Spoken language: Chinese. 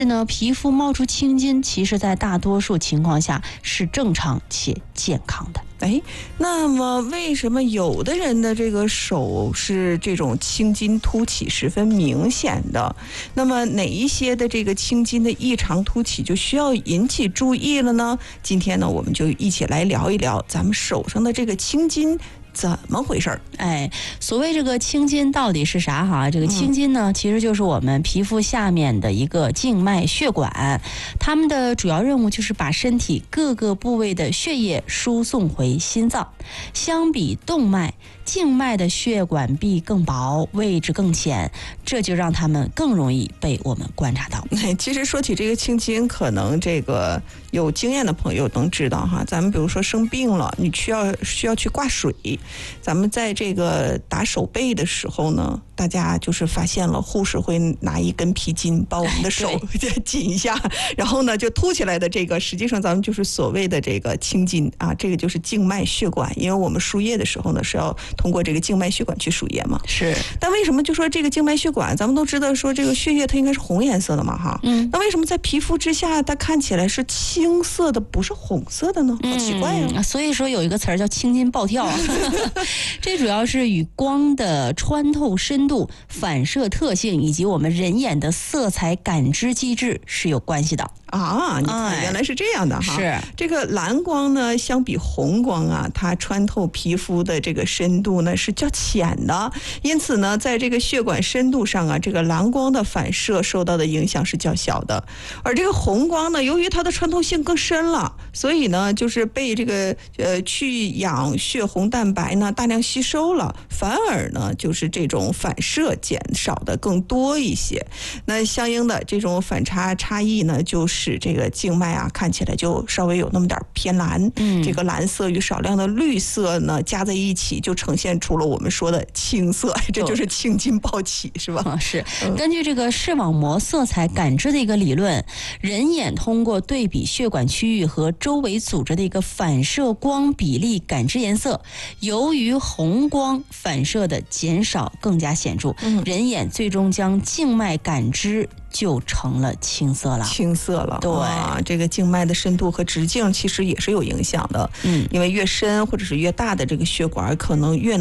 呢，皮肤冒出青筋，其实在大多数情况下是正常且健康的。 那么为什么有的人的这个手是这种青筋凸起十分明显的？那么哪一些的这个青筋的异常凸起就需要引起注意了呢？今天呢，我们就一起来聊一聊咱们手上的这个青筋怎么回事儿？ 所谓这个青筋到底是啥哈？这个青筋呢，其实就是我们皮肤下面的一个静脉血管，它们的主要任务就是把身体各个部位的血液输送回心脏。相比动脉，静脉的血管壁更薄，位置更浅，这就让它们更容易被我们观察到。 其实说起这个青筋，可能这个有经验的朋友能知道哈，咱们比如说生病了，你需要去挂水，咱们在这个打手背的时候呢，大家就是发现了护士会拿一根皮筋把我们的手紧一下，然后呢就凸起来的这个，实际上咱们就是所谓的这个青筋啊，这个就是静脉血管，因为我们输液的时候呢是要通过这个静脉血管去输液嘛。 是。 但为什么就说这个静脉血管，咱们都知道说这个血液它应该是红颜色的嘛哈，那为什么在皮肤之下它看起来是青色的，不是红色的呢？好奇怪啊！ 所以说有一个词儿叫青筋暴跳啊，这主要是与光的穿透深度、反射特性以及我们人眼的色彩感知机制是有关系的。 你看原来是这样的哈。 是。 这个蓝光呢，相比红光啊，它穿透皮肤的这个深度呢是较浅的，因此呢，在这个血管深度上啊，这个蓝光的反射受到的影响是较小的。而这个红光呢，由于它的穿透性更深了，所以呢，就是被这个去氧血红蛋白呢大量吸收了，反而呢，就是这种反射减少的更多一些。那相应的这种反差差异呢，就是使这个静脉啊看起来就稍微有那么点偏蓝，这个蓝色与少量的绿色呢加在一起，就呈现出了我们说的青色，这就是青筋暴起，是吧？ 是。根据这个视网膜色彩感知的一个理论，人眼通过对比血管区域和周围组织的一个反射光比例感知颜色，由于红光反射的减少更加显著，人眼最终将静脉感知就成了青色了。 青色了， 对， 这个静脉的深度和直径其实也是有影响的，因为越深或者是越大的这个血管，可能越